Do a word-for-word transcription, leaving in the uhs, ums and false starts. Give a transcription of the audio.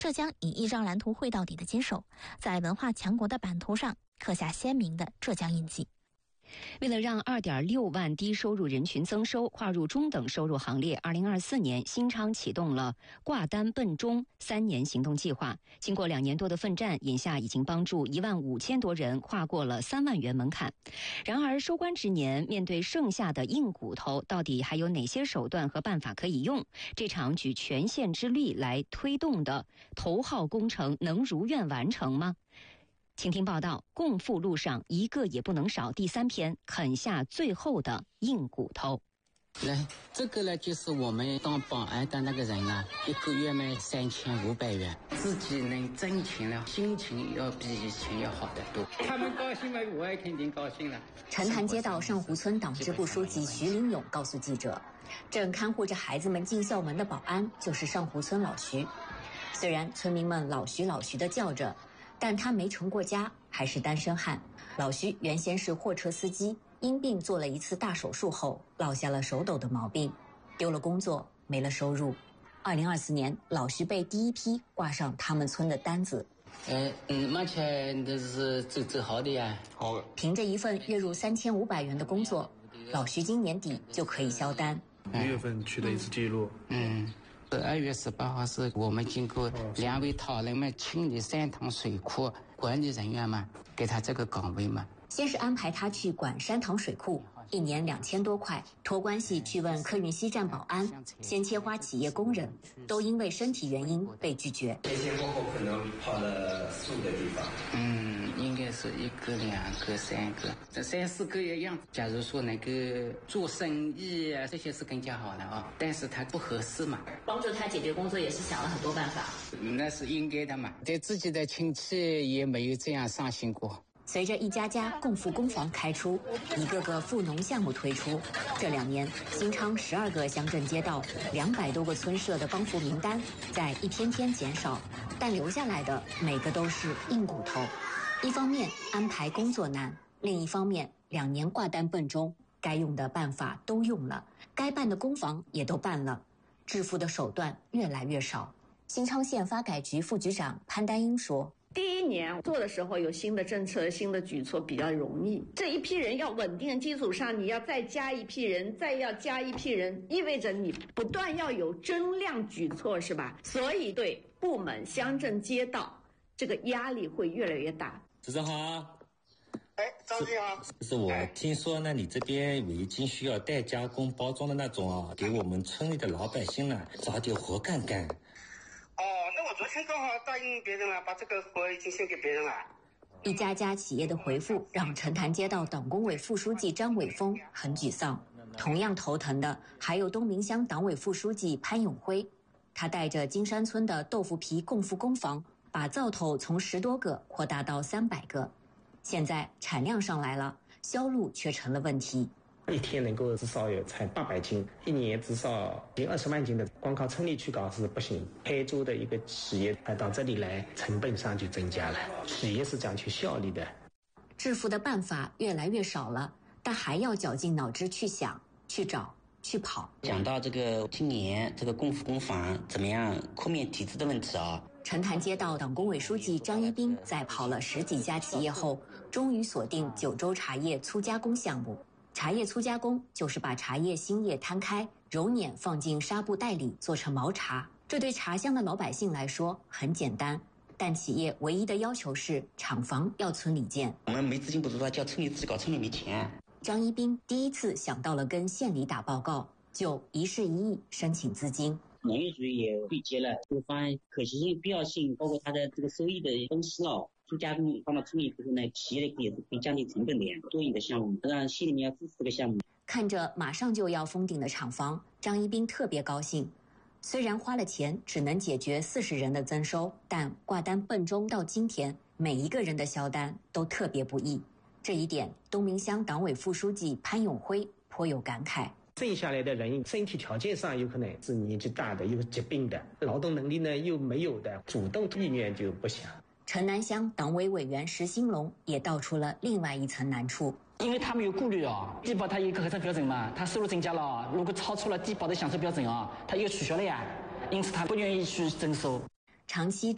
浙江以一张蓝图绘到底的坚守，在文化强国的版图上刻下鲜明的浙江印记。 为了让 二点六万低收入人群增收，划入中等收入行列，二零二四年新昌启动了挂单奔中三年行动计划。经过两年多的奋战，眼下已经帮助一万五千多人跨过了三万元门槛。然而收官之年，面对剩下的硬骨头，到底还有哪些手段和办法可以用？这场举全县之力来推动的头号工程能如愿完成吗？请听报道，共富路上一个也不能少第三篇，啃下最后的硬骨头。 来，这个呢就是我们当保安的那个人啊，一个月卖三千五百元，自己能挣钱了，心情要比以前要好得多。他们高兴嘛，我也肯定高兴了。 陈潭街道上湖村党支部书记徐林勇告诉记者，正看护着孩子们进校门的保安就是上湖村老徐。虽然村民们老徐老徐的叫着，但他没成过家，还是单身汉。老徐原先是货车司机，因病做了一次大手术后，落下了手抖的毛病，丢了工作，没了收入。二零二四年，老徐被第一批挂上他们村的单子。 呃嗯，目前都是走走好的呀。好的。 凭着一份月入三千五百元的工作，老徐今年底就可以销单。 一月份取得一次记录。 嗯。二月十八号是我们经过两位讨论嘛，清理三塘水库管理人员嘛，给他这个岗位嘛。 先是安排他去管山塘水库，一年两千多块，托关系去问客运西站保安，先切花企业工人，都因为身体原因被拒绝。 前前后后可能跑了四五个地方。 嗯，应该是一个、两个、三个，这三四个一样。假如说能够做生意啊，这些是更加好的啊，但是他不合适嘛。 帮助他解决工作也是想了很多办法。 那是应该的嘛，对自己的亲戚也没有这样伤心过。 随着一家家共富工房开出，一个个富农项目推出，这两年新昌十二个乡镇街道、两百多个村社的帮扶名单在一天天减少，但留下来的每个都是硬骨头。一方面安排工作难，另一方面两年挂单奔中，该用的办法都用了，该办的工房也都办了，致富的手段越来越少。新昌县发改局副局长潘丹英说， 第一年做的时候有新的政策、新的举措比较容易，这一批人要稳定的基础上，你要再加一批人，再要加一批人，意味着你不断要有增量举措，是吧？所以对部门、乡镇、街道这个压力会越来越大。 主持好。 哎，张局好。 是我听说呢，你这边围巾需要代加工包装的那种啊，给我们村里的老百姓呢找点活干干。 哦，那我昨天刚好答应别人了，把这个活已经先给别人了。 一家家企业的回复让陈潭街道党工委副书记张伟峰很沮丧。同样头疼的还有东明乡党委副书记潘永辉，他带着金山村的豆腐皮共富工房，把灶头从十多个扩大到三百个。现在产量上来了，销路却成了问题。 一天能够至少有产八百斤，一年至少近二十万斤的，光靠村里去搞是不行。台州的一个企业到这里来，成本上就增加了。企业是讲求效率的， 致富的办法越来越少了，但还要绞尽脑汁去想、去找、去跑。 讲到这个今年这个共富工房怎么样扩面体制的问题啊。 陈潭街道党工委书记张一斌在跑了十几家企业后，终于锁定九州茶叶粗加工项目。茶叶粗加工就是把茶叶新叶摊开，揉捻放进纱布袋里做成毛茶。这对茶乡的老百姓来说很简单，但企业唯一的要求是厂房要村里建。 我们没资金不足的话，叫村里自己搞，村里没钱。 张一斌第一次想到了跟县里打报告，就一事一议申请资金。 农业局也对接了这个方案可行性、必要性，包括它的这个收益的分析了。粗加工放到村里之后呢，企业也是可以降低成本的，多赢的项目，让县里面要支持这个项目。 看着马上就要封顶的厂房，张一斌特别高兴。虽然花了钱，只能解决四十人的增收，但挂单奔中到今天，每一个人的销单都特别不易。这一点，东明乡党委副书记潘永辉颇有感慨。 剩下来的人身体条件上有可能是年纪大的，有疾病的，劳动能力呢又没有的，主动意愿就不强。 城南乡党委委员石兴龙也道出了另外一层难处， 因为他们有顾虑啊，低保他有一个核算标准嘛，他收入增加了，如果超出了低保的享受标准啊，他又取消了呀，因此他不愿意去征收。 长期